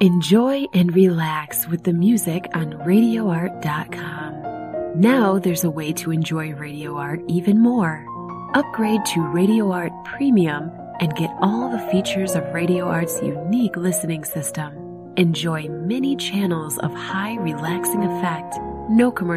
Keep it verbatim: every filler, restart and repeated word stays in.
Enjoy and relax with the music on radio art dot com. Now there's a way to enjoy Radio Art even more. Upgrade to Radio Art Premium and get all the features of Radio Art's unique listening system. Enjoy many channels of high relaxing effect, no commercial